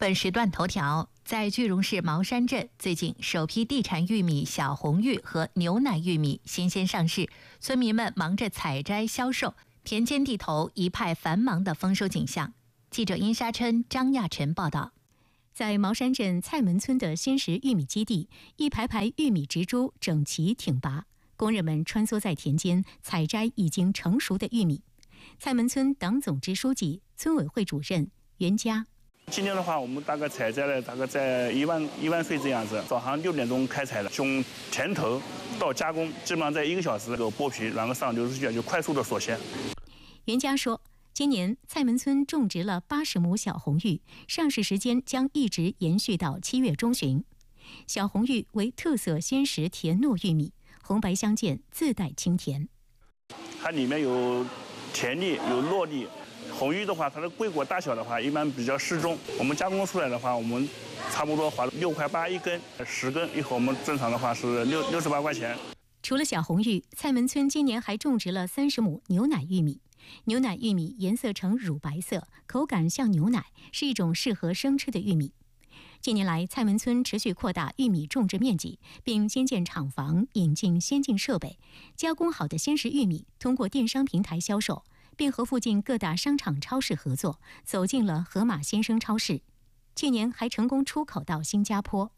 本时段头条：在句容市茅山镇，最近首批地产玉米小红玉和牛奶玉米新鲜上市，村民们忙着采摘销售，田间地头一派繁忙的丰收景象。记者殷沙琛、张亚晨报道。 在茅山镇蔡门村的鲜食玉米基地，一排排玉米植株整齐挺拔，工人们穿梭在田间采摘已经成熟的玉米。蔡门村党总支书记、村委会主任袁家。 今年的话，我们大概采摘了大概在1万穗这样子。早上6点钟开采的，从田头到加工，基本上在1个小时就剥皮，然后上流出去，就快速的锁鲜。 袁家说，今年蔡门村种植了80亩小红玉，上市时间将一直延续到7月中旬。小红玉为特色鲜食甜糯玉米，红白相间，自带清甜。 它里面有甜粒，有糯粒。红玉的话，它的桂果大小的话，一般比较适中。我们加工出来的话，我们差不多花6块8一根，10根一盒，我们正常的话是68块钱。 除了小红玉，蔡门村今年还种植了30亩牛奶玉米。牛奶玉米颜色呈乳白色，口感像牛奶，是一种适合生吃的玉米。近年来，蔡门村持续扩大玉米种植面积，并新建厂房，引进先进设备，加工好的鲜食玉米通过电商平台销售，并和附近各大商场超市合作，走进了盒马鲜生超市。去年还成功出口到新加坡。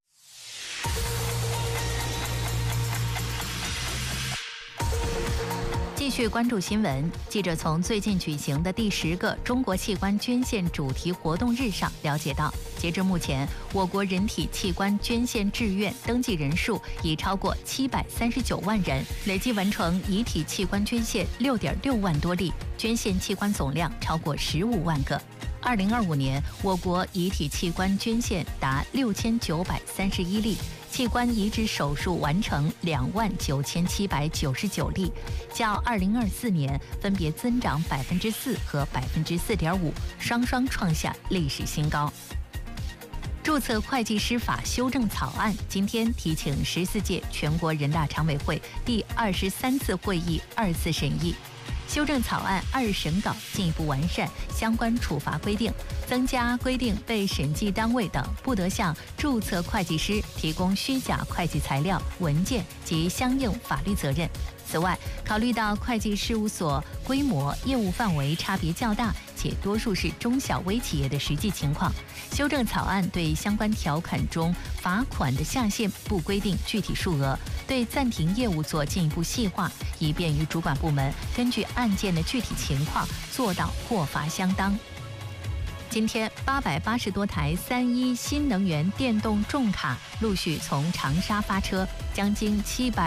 继续关注新闻，记者从最近举行的第10个中国器官捐献主题活动日上了解到，截至目前，我国人体器官捐献志愿登记人数已超过739万人，累计完成遗体器官捐献6.6万多例，捐献器官总量超过15万个。2025年，我国遗体器官捐献达6931例。器官移植手术完成29799例，较2024年分别增长4%和4.5%，双双创下历史新高。注册会计师法修正草案今天提请14届全国人大常委会第23次会议2次审议。修正草案2审稿进一步完善相关处罚规定，增加规定被审计单位等不得向注册会计师提供虚假会计材料、文件及相应法律责任。此外，考虑到会计事务所规模、业务范围差别较大，且多数是中小微企业的实际情况，修正草案对相关条款中罚款的下限不规定具体数额，对暂停业务做进一步细化，以便于主管部门根据案件的具体情况做到获罚相当。今天，880多台3.1新能源电动重卡陆续从长沙发车，将经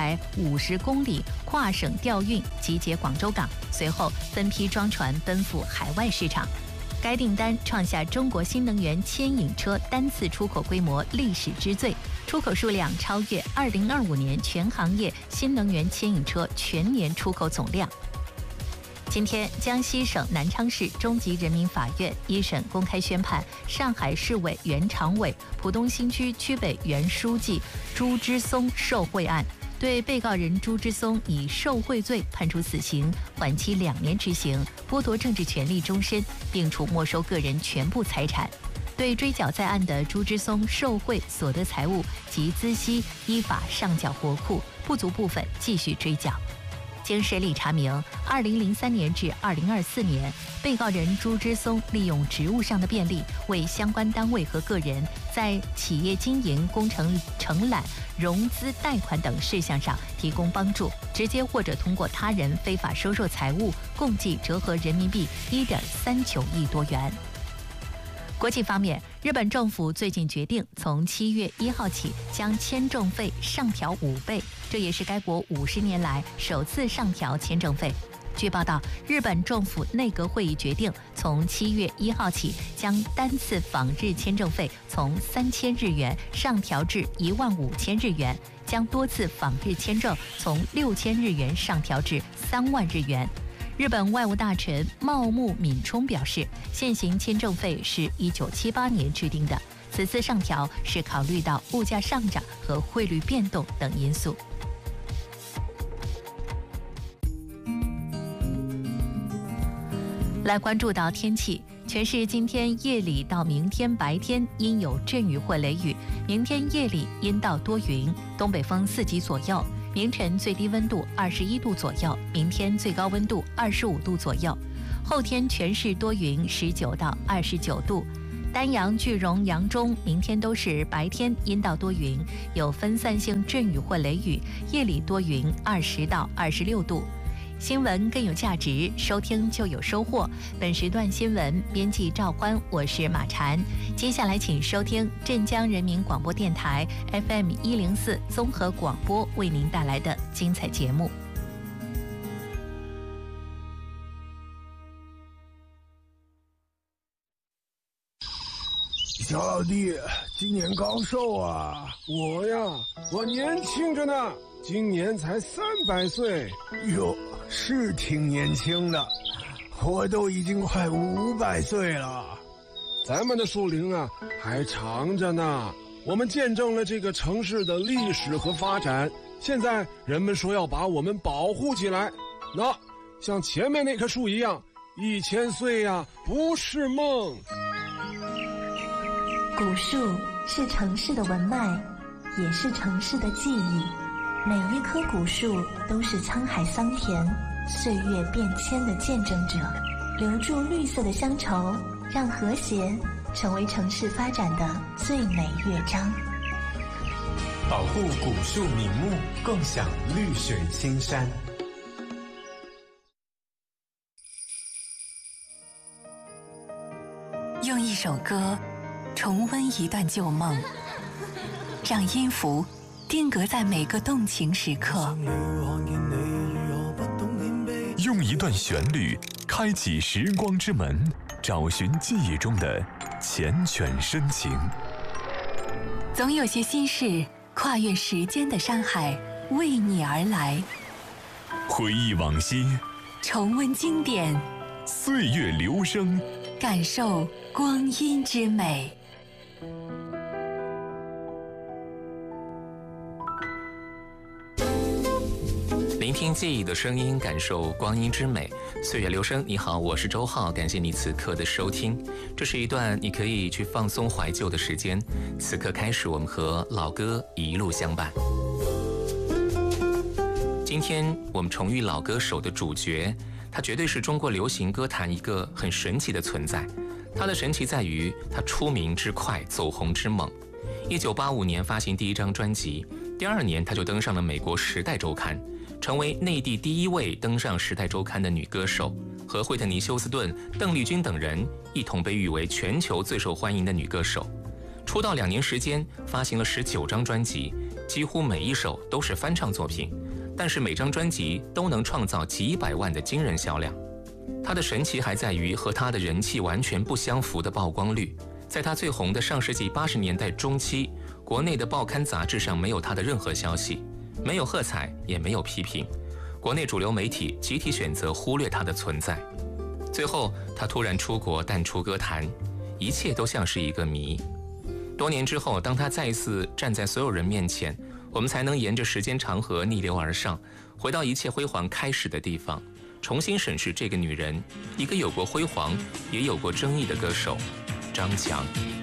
750公里跨省调运，集结广州港，随后分批装船奔赴海外市场。该订单创下中国新能源牵引车单次出口规模历史之最，出口数量超越2025年全行业新能源牵引车全年出口总量。今天，江西省南昌市中级人民法院一审公开宣判上海市委原常委、浦东新区区委原书记朱之松受贿案，对被告人朱之松以受贿罪判处死刑，缓期2年执行，剥夺政治权利终身，并处没收个人全部财产。对追缴在案的朱之松受贿所得财物及孳息依法上缴国库，不足部分继续追缴。经审理查明，2003年至2024年，被告人朱之松利用职务上的便利，为相关单位和个人在企业经营、工程承揽、融资贷款等事项上提供帮助，直接或者通过他人非法收受财物，共计折合人民币1.39亿多元。国际方面，日本政府最近决定从7月1号起将签证费上调5倍，这也是该国50年来首次上调签证费。据报道，日本政府内阁会议决定从7月1号起将单次访日签证费从3000日元上调至15000日元，将多次访日签证从6000日元上调至3万日元。日本外务大臣茂木敏充表示，现行签证费是1978年制定的，此次上调是考虑到物价上涨和汇率变动等因素。来关注到天气， 全市今天夜里到明天白天阴有阵雨或雷雨，明天夜里阴到多云，东北风4级左右。明晨最低温度21度左右，明天最高温度25度左右。后天全市多云，19到29度。丹阳、句容、扬中明天都是白天阴到多云，有分散性阵雨或雷雨，夜里多云，20到26度。新闻更有价值，收听就有收获。本时段新闻编辑赵欢，我是马婵。接下来请收听镇江人民广播电台 FM 104综合广播为您带来的精彩节目。 小老弟，今年高寿啊？我年轻着呢，今年才300岁。 哟，是挺年轻的，我都已经快500岁了。 咱们的树龄啊还长着呢，我们见证了这个城市的历史和发展，现在人们说要把我们保护起来，那像前面那棵树一样，1000岁呀，不是梦。 古树是城市的文脉，也是城市的记忆。每一棵古树都是沧海桑田、岁月变迁的见证者，留住绿色的乡愁，让和谐成为城市发展的最美乐章。 保护古树名木，共享绿水青山。 用一首歌重温一段旧梦，让音符定格在每个动情时刻， 用一段旋律开启时光之门，找寻记忆中的缱绻深情。 总有些心事跨越时间的山海为你而来， 回忆往昔， 重温经典， 岁月流声， 感受光阴之美。 聆听记忆的声音，感受光阴之美。岁月流声，你好，我是周浩，感谢你此刻的收听。这是一段你可以去放松怀旧的时间。此刻开始，我们和老歌一路相伴。今天我们重遇老歌手的主角，他绝对是中国流行歌坛一个很神奇的存在。他的神奇在于他出名之快，走红之猛。1985年发行第一张专辑，第2年他就登上了美国《时代周刊》，成为内地第一位登上《时代周刊》的女歌手，和惠特尼·休斯顿、邓丽君等人一同被誉为全球最受欢迎的女歌手。出道2年时间，发行了19张专辑，几乎每一首都是翻唱作品，但是每张专辑都能创造几百万的惊人销量。她的神奇还在于和她的人气完全不相符的曝光率。在她最红的上世纪80年代中期，国内的报刊杂志上没有她的任何消息，没有喝彩，也没有批评，国内主流媒体集体选择忽略她的存在。最后，她突然出国淡出歌坛，一切都像是一个谜。多年之后，当她再一次站在所有人面前，我们才能沿着时间长河逆流而上，回到一切辉煌开始的地方，重新审视这个女人，一个有过辉煌也有过争议的歌手张强。